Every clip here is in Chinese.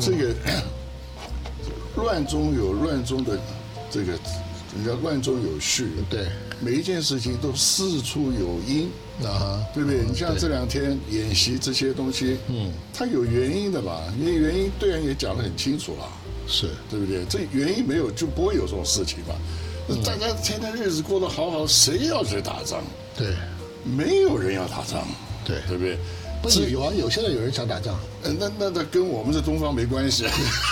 这个乱中有乱中的这个，人家乱中有序。 对， 每一件事情都事出有因啊， 对不对？你像这2天演习这些东西，它有原因的嘛？因为原因对人也讲得很清楚了， 是对不对？这原因没有就不会有这种事情嘛。大家天天日子过得好好，谁要去打仗？ 对， 没有人要打仗， 对， 对不对？ 不是有啊，现在有人想打仗， 那跟我们这东方没关系。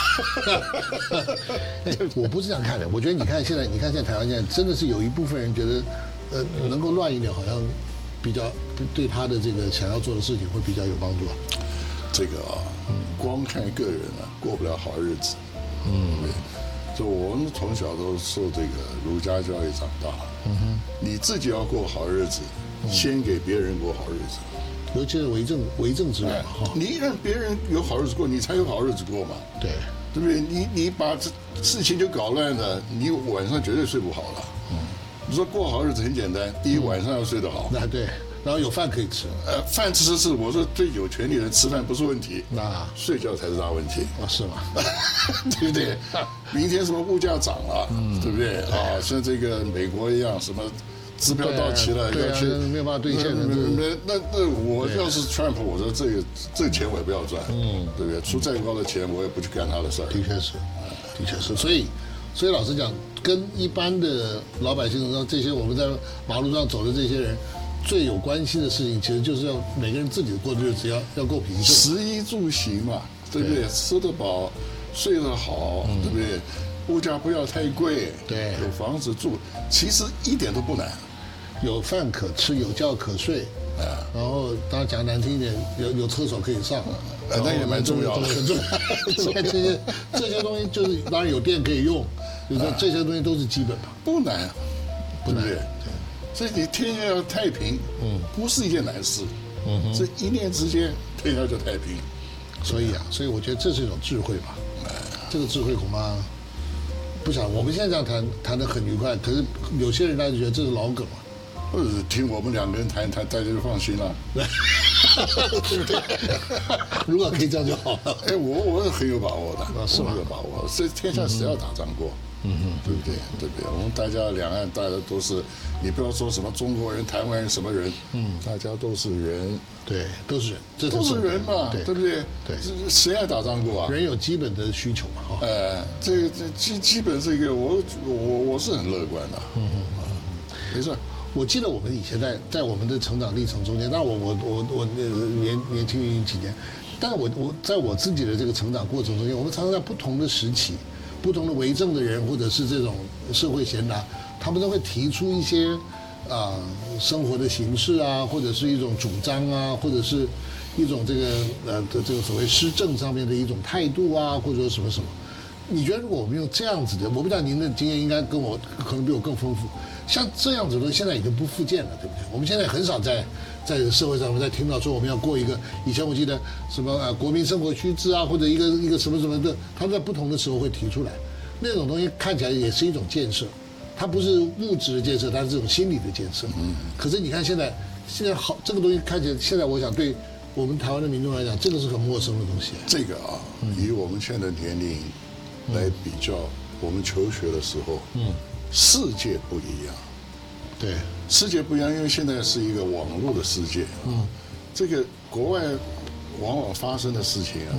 我不是这样看的，我觉得你看现在台湾现在真的是有一部分人觉得，能够乱一点，好像比较对他的这个想要做的事情会比较有帮助啊。 这个啊，光看个人啊，过不了好日子。对，就我们从小都受这个儒家教育长大，你自己要过好日子，先给别人过好日子。 尤其是为政之人嘛，哈， 你让别人有好日子过，你才有好日子过嘛。 对， 对不对？你把这事情就搞乱了，你晚上绝对睡不好了。你说过好日子很简单，第一晚上要睡得好， 那对，然后有饭可以吃， 饭吃是我说对有权利的人吃饭不是问题， 那睡觉才是大问题。 是吗？ 对不对？明天什么物价涨了，对不对？啊，像这个美国一样，什么支票到期了要去， 没有办法兑现的。 那我要是 Trump，我说这个钱我也不要赚，对不对？出再高的钱我也不去干他的事儿。 的确是，所以老实讲，跟一般的老百姓上这些我们在马路上走的这些人，最有关系的事情，其实就是要每个人自己过的日子要够平顺， 食衣住行嘛，对不对？吃得饱，睡得好，对不对？物价不要太贵， 对， 有房子住，其实一点都不难。 有饭可吃，有觉可睡，然后当然讲难听一点，有厕所可以上， 那也蛮重要的， 很重要。这些东西就是当然有电可以用，就是这些东西都是基本的， 不难，对不对？所以你天下要太平，不是一件难事，这一念之间天下就太平。 所以我觉得这是一种智慧吧，这个智慧恐怕不想我们现在这样谈得很愉快，可是有些人他就觉得这是老梗了。 听我们2个人谈，大家就放心了， 对不对？如果可以这样就好了。 我是很有把握的， 是吗？ 有把握。这天下谁要打仗过？对不对？对不对？我们大家两岸大家都是，你不要说什么中国人、台湾人什么人，大家都是人， 对，都是人， 都是人嘛，对不对？ 对， 谁爱打仗过啊？ 人有基本的需求嘛，哈。 这基本这个我是很乐观的，没事。 我记得我们以前在我们的成长历程中间，但我年轻于几年，但是我在我自己的这个成长过程中间，我们常常在不同的时期，不同的为政的人或者是这种社会贤达，他们都会提出一些生活的形式啊，或者是一种主张啊，或者是一种这个所谓施政上面的一种态度啊，或者说什么什么。你觉得如果我们用这样子的，我不知道您的经验应该跟我可能比我更丰富。像这样子的东西现在已经不复见了，对不对？我们现在很少在社会上我们在听到说我们要过一个，以前我记得什么国民生活须知啊，或者一个什么什么的，他们在不同的时候会提出来，那种东西看起来也是一种建设，它不是物质的建设，它是这种心理的建设。可是你看现在好，这个东西看起来，现在我想对我们台湾的民众来讲，这个是很陌生的东西。 这个以我们现在的年龄来比较，我们求学的时候，世界不一样， 对， 世界不一样，因为现在是一个网络的世界，这个国外往往发生的事情啊，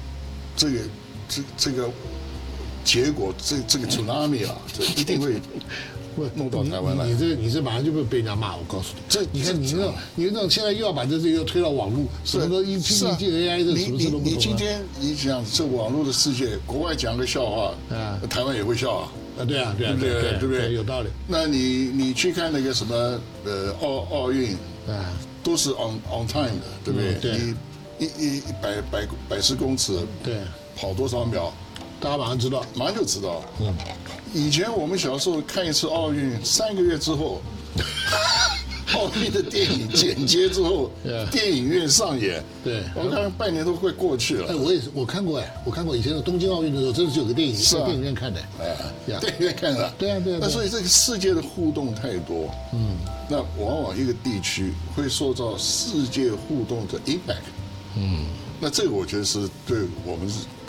这个结果，这个 tsunami 啊，这一定会弄到台湾来。 你这马上就会被人家骂，我告诉你。你看你那种现在又要把这又推到网络，什么都一进 AI 这什么事都不懂。 你今天你讲这网络的世界，国外讲个笑话，台湾也会笑啊。 对啊，对不对？ 有道理。 那你去看那个什么奥运，都是 on time 的，对不对？ 对。 你百十公尺， 对， 跑多少秒， 大家马上知道， 马上就知道。以前我们小时候看一次奥运，3个月之后，奥运的电影剪接之后，电影院上演。对，我看半年都快过去了。 我看过以前的东京奥运的时候，真的是有个电影在电影院看的。 电影院看的。对啊。那所以这个世界的互动太多，那往往一个地区会受到世界互动的 impact。那这个我觉得是对我们